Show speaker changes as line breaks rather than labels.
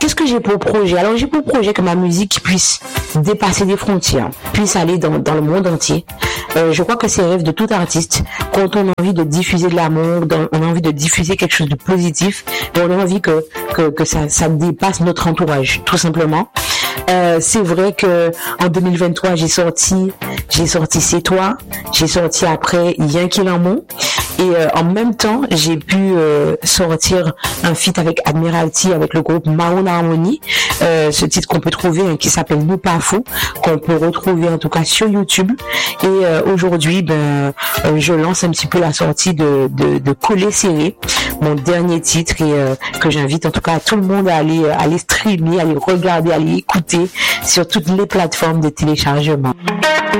Qu'est-ce que j'ai pour projet? Alors j'ai pour projet que ma musique puisse dépasser des frontières, puisse aller dans le monde entier. Je crois que c'est le rêve de tout artiste. Quand on a envie de diffuser de l'amour, on a envie de diffuser quelque chose de positif, on a envie que ça dépasse notre entourage, tout simplement. C'est vrai que en 2023 j'ai sorti C'est toi, j'ai sorti après Y'a qui l'amour. Et en même temps, j'ai pu sortir un feat avec Admiralty, avec le groupe Maroon Harmony, ce titre qu'on peut trouver, qui s'appelle Nous pas fous, qu'on peut retrouver en tout cas sur YouTube. Et aujourd'hui, je lance un petit peu la sortie de Coller Serré, mon dernier titre, et que j'invite en tout cas tout le monde à aller streamer, à aller regarder, à aller écouter sur toutes les plateformes de téléchargement.